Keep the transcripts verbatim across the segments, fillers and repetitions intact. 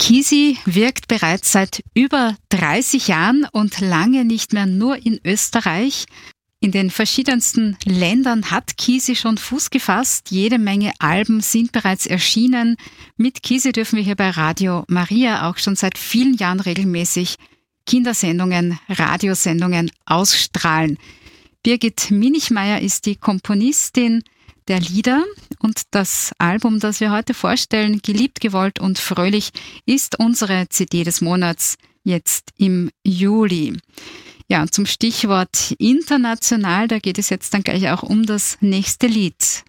Kisi wirkt bereits seit über dreißig Jahren und lange nicht mehr nur in Österreich. In den verschiedensten Ländern hat Kisi schon Fuß gefasst. Jede Menge Alben sind bereits erschienen. Mit Kisi dürfen wir hier bei Radio Maria auch schon seit vielen Jahren regelmäßig Kindersendungen, Radiosendungen ausstrahlen. Birgit Minichmeier ist die Komponistin der Lieder und das Album, das wir heute vorstellen, Geliebt, gewollt und fröhlich, ist unsere C D des Monats jetzt im Juli. Ja, und zum Stichwort international, da geht es jetzt dann gleich auch um das nächste Lied.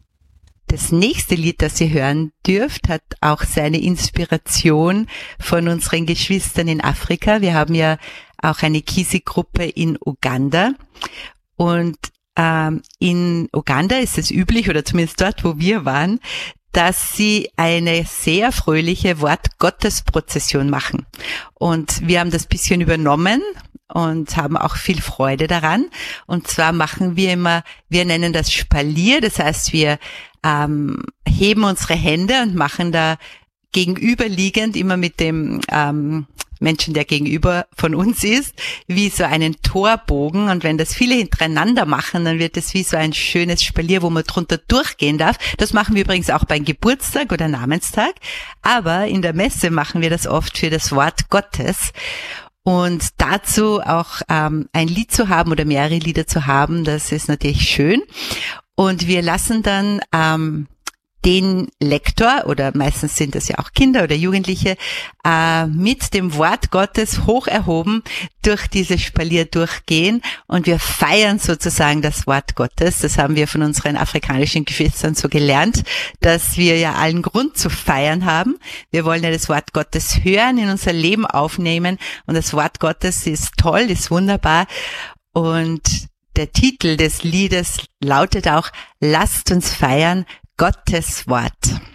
Das nächste Lied, das ihr hören dürft, hat auch seine Inspiration von unseren Geschwistern in Afrika. Wir haben ja auch eine Kisi-Gruppe in Uganda und ähm, in Uganda ist es üblich, oder zumindest dort, wo wir waren, dass sie eine sehr fröhliche Wort-Gottes-Prozession machen. Und wir haben das bisschen übernommen und haben auch viel Freude daran. Und zwar machen wir immer, wir nennen das Spalier, das heißt, wir ähm, heben unsere Hände und machen da gegenüberliegend immer mit dem ähm, Menschen, der gegenüber von uns ist, wie so einen Torbogen. Und wenn das viele hintereinander machen, dann wird es wie so ein schönes Spalier, wo man drunter durchgehen darf. Das machen wir übrigens auch beim Geburtstag oder Namenstag. Aber in der Messe machen wir das oft für das Wort Gottes. Und dazu auch ähm, ein Lied zu haben oder mehrere Lieder zu haben, das ist natürlich schön. Und wir lassen dann ähm, den Lektor, oder meistens sind das ja auch Kinder oder Jugendliche, äh, mit dem Wort Gottes hoch erhoben durch dieses Spalier durchgehen und wir feiern sozusagen das Wort Gottes. Das haben wir von unseren afrikanischen Geschwistern so gelernt, dass wir ja allen Grund zu feiern haben. Wir wollen ja das Wort Gottes hören, in unser Leben aufnehmen und das Wort Gottes ist toll, ist wunderbar und der Titel des Liedes lautet auch: Lasst uns feiern Gottes Wort.